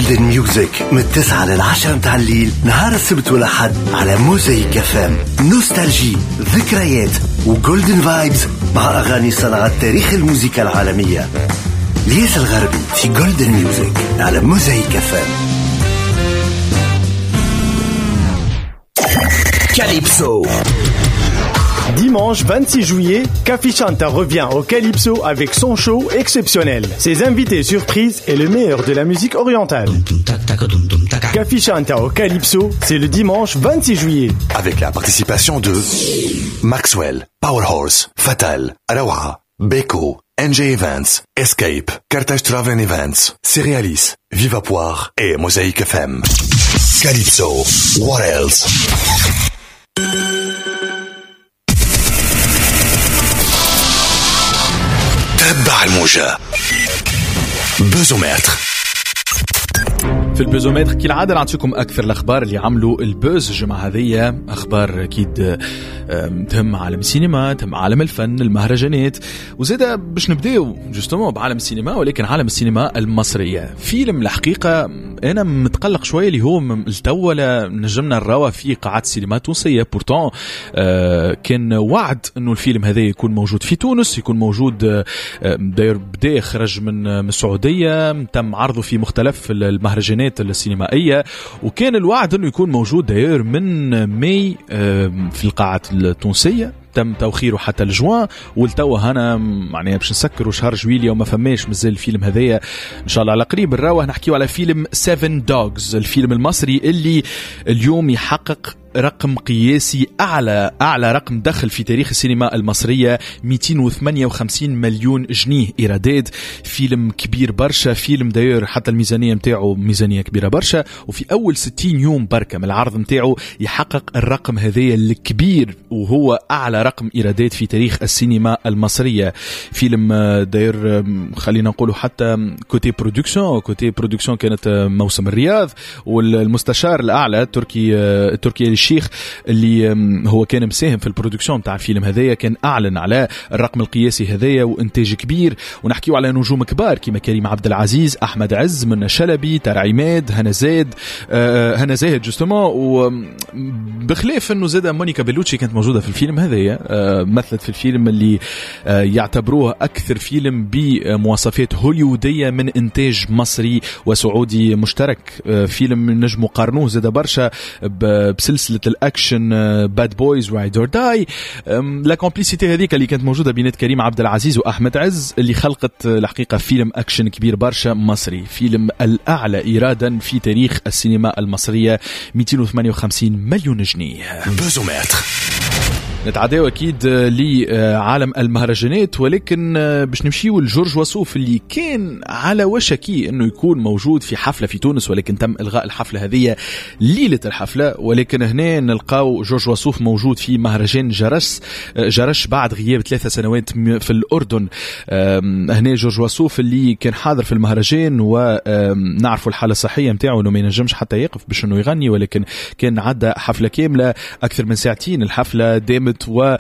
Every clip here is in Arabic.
جولدن ميوزك من 9 ل10 متاع الليل نهار السبت والأحد على موزايك FM. نوستالجي، ذكريات وجولدن فايبز مع أغاني صناعة تاريخ الموسيقى العالمية. ليس الغربي في جولدن ميوزك على موزايك FM. Calypso. Dimanche 26 juillet, Kafi Chanta revient au Calypso avec son show exceptionnel. Ses invités surprises et le meilleur de la musique orientale. Kafi Chanta au Calypso, c'est le dimanche 26 juillet. Avec la participation de Maxwell, Powerhorse, Fatal, Arawa, Beko, NJ Events, Escape, Carthage Travel Events, Cerealis, Viva Poire et Mosaïque FM. Calypso, what else? تبع الموجة بوزومتر. في البوزومتر كالعادة نعطيكم أكثر الأخبار اللي عملوا البوز الجمعة هذية. أخبار أكيد تهم عالم السينما، تهم عالم الفن، المهرجانات، وزيدا باش نبداو جوستومون بعالم السينما، ولكن عالم السينما المصرية. فيلم الحقيقة أنا متقلق شوية اللي هو التولا نجمنا نراوه في قاعات السينما التونسية. بورتون كان وعد أنه الفيلم هذا يكون موجود في تونس، يكون موجود بدأ خرج من السعودية، تم عرضه في مختلف المهرجانات السينمائية، وكان الوعد أنه يكون موجود داير من ماي في القاعات التونسية. تم توخيره حتى الجوان، والتوا هنا معناها باش نسكروا شهر جويليا وما فماش مازال الفيلم هذايا. ان شاء الله على قريب نراوه. نحكيو على فيلم 7 Dogs، الفيلم المصري اللي اليوم يحقق رقم قياسي، أعلى رقم دخل في تاريخ السينما المصرية، 258 مليون جنيه إيرادات. فيلم كبير برشا، فيلم داير حتى الميزانية متاعه ميزانية كبيرة برشا، وفي أول 60 يوم بركة من العرض متاعه يحقق الرقم هذايا الكبير، وهو أعلى رقم إيرادات في تاريخ السينما المصرية. فيلم داير خلينا نقوله حتى كوتي برودكسيون كانت موسم الرياض، والمستشار الأعلى التركي الشيخ اللي هو كان مساهم في البرودكسيون تاع الفيلم هذايا كان أعلن على الرقم القياسي هذايا وإنتاج كبير. ونحكيو على نجوم كبار كما كريم عبد العزيز، أحمد عز، منى شلبي، ترى عماد، هنا زاهد جوستومون. وبخلاف أنه زاد مونيكا بيلوتشي كانت موجودة في الفيلم هذايا، مثلت في الفيلم اللي يعتبروه أكثر فيلم بمواصفات هوليودية من إنتاج مصري وسعودي مشترك. فيلم نجم قارنوه زاد برشا بسلسلة الأكشن باد بويز رايد اور داي. لا كومبليسيتي هذيك اللي كانت موجودة بين كريم عبد العزيز وأحمد عز اللي خلقت الحقيقة فيلم أكشن كبير برشا مصري، فيلم الأعلى إيرادا في تاريخ السينما المصرية، 258 مليون جنيه. بوزومتر. نتعداو أكيد لعالم المهرجانات، ولكن باش نمشيو لجورج وسوف اللي كان على وشكي أنه يكون موجود في حفلة في تونس، ولكن تم إلغاء الحفلة هذه ليلة الحفلة. ولكن هنا نلقاو جورج وسوف موجود في مهرجان جرش بعد غياب 3 سنوات في الأردن. هنا جورج وسوف اللي كان حاضر في المهرجان، ونعرفوا الحالة الصحية متاعه أنه ما ينجمش حتى يقف باش أنه يغني، ولكن كان عدى حفلة كاملة أكثر من ساعتين. الحفلة دامت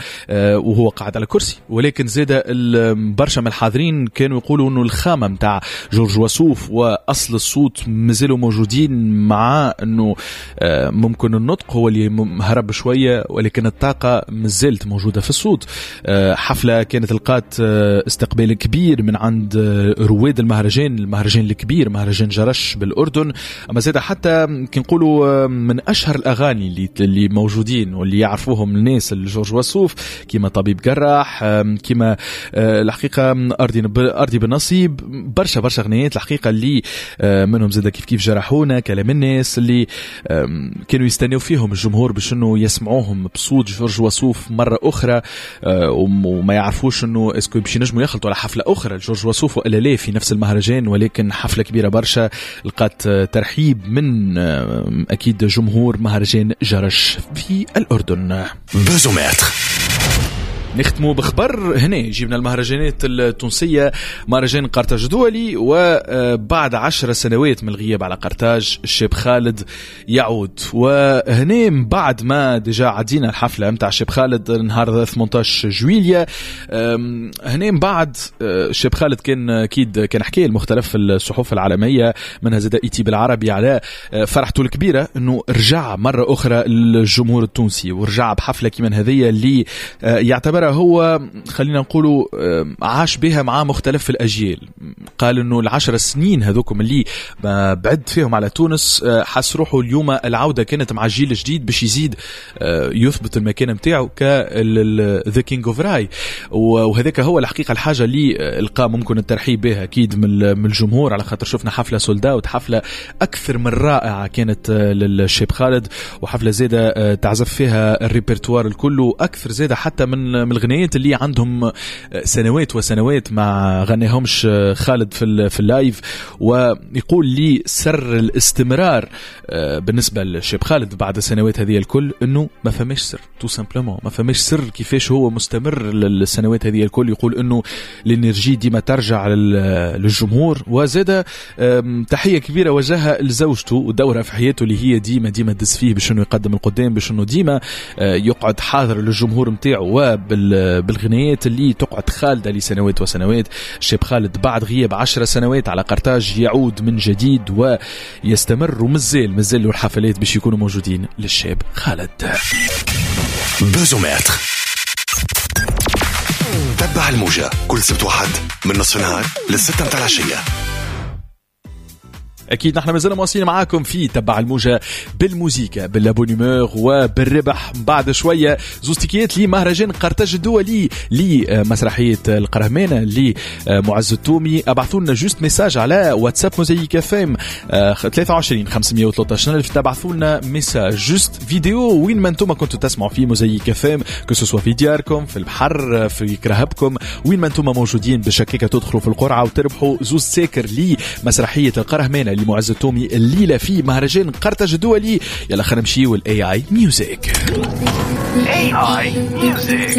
وهو قاعد على كرسي، ولكن زاد برشا من الحاضرين كانوا يقولوا انه الخامة متاع جورج وسوف واصل الصوت مازالوا موجودين، مع انه ممكن النطق هو اللي هرب شوية، ولكن الطاقة مازالت موجودة في الصوت. حفلة كانت لقات استقبال كبير من عند رواد المهرجان الكبير، مهرجان جرش بالأردن. اما زاد حتى كنقولوا من اشهر الاغاني اللي موجودين واللي يعرفوهم الناس جورج وسوف، كما طبيب جراح، كما الحقيقة أرضي بالنصيب، برشا أغنيات الحقيقة اللي منهم زاد كيف جرحونا، كلام الناس اللي كانوا يستنوا فيهم الجمهور باش انه يسمعوهم بصوت جورج وسوف مرة أخرى، وما يعرفوش انه اسكو باش ينجموا يخلطوا على حفلة أخرى جورج وسوف ولا لا في نفس المهرجان. ولكن حفلة كبيرة برشا لقات ترحيب من أكيد جمهور مهرجان جرش في الأردن. بوزومتر. نختموا بخبر هنا جبنا المهرجانات التونسية. مهرجان قرطاج الدولي، وبعد 10 سنوات من الغياب على قرطاج الشاب خالد يعود. وهنا من بعد ما ديجا عدينا الحفلة متاع الشاب خالد نهار 18 جويليا، هنا من بعد الشاب خالد كان أكيد كان حكي المختلف الصحف العالمية منها زاد إيتي بالعربي على فرحته الكبيرة أنه رجع مرة أخرى للجمهور التونسي، ورجع بحفلة كمان هذه اللي يعتبرها هو خلينا نقولوا عاش بها مع مختلف الأجيال. قال أنه 10 سنين هذوكم اللي بعد فيهم على تونس حس روحه اليوم العودة كانت مع الجيل الجديد باش يزيد يثبت المكان متاعه كذا كينج اوف راي. وهذاك هو الحقيقة الحاجة اللي القى ممكن الترحيب بها أكيد من الجمهور، على خاطر شفنا حفلة سولداوت، حفلة أكثر من رائعة كانت للشاب خالد، وحفلة زيادة تعزف فيها الريبرتوار الكل، أكثر زيادة حتى من الغنيات اللي عندهم سنوات وسنوات ما غنيهمش خالد في اللايف. ويقول لي سر الاستمرار بالنسبة للشاب خالد بعد السنوات هذه الكل انه ما فماش سر، تو سامبلومون ما فماش سر كيفاش هو مستمر للسنوات هذه الكل. يقول انه الانرجي ديما ترجع للجمهور. وزاد تحية كبيرة وجهها لزوجته ودورها في حياته اللي هي ديما تدس فيه باش انه يقدم القدام، باش انه ديما يقعد حاضر للجمهور متاعه وبالغنيات اللي تقعد خالدة لسنوات وسنوات. الشاب خالد بعد غياب 10 سنوات على قرطاج يعود من جديد ويستمر، ومازال له الحفلات باش يكونوا موجودين للشاب خالد. بوزومتر تبع الموجة كل سبت واحد من نصف النهار للستة متاع العشية. أكيد نحن مازلنا مواصلين معاكم في تبع الموجة بالموسيقى باللابونيمور وبالربح. بعد شوية زوستيكيات لمهرجان قرطاج الدولي لمسرحية القرهمانة لمعز التومي. أبعثوا لنا جوست ميساج على واتساب موزايك اف ام 23 513 ألف. تبعثوا لنا ميساج جوست فيديو وين ما انتم كنتوا تسمعوا في موزايك اف ام، كسوسوا في دياركم في البحر في كرهبكم وين ما انتم موجودين، بشكيكة تدخلوا في القرعة وتربحوا زوز ساكر لمسرحية القرهمانة لمعز التومي الليلة في مهرجان قرطاج الدولي. يلا خلينا نمشيو الاي اي ميوزك. AI Music.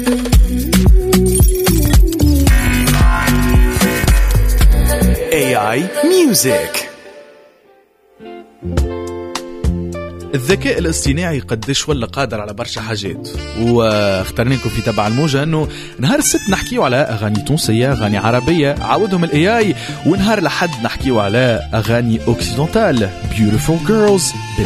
AI Music. الذكاء الاصطناعي قديش ولا قادر على برشا حاجات، واخترنا لكم في تبع الموجة انه نهار السبت نحكيو على اغاني تونسية، اغاني عربية عودهم الاي اي، ونهار لحد نحكيو على اغاني اوكسيدونتال Beautiful Girls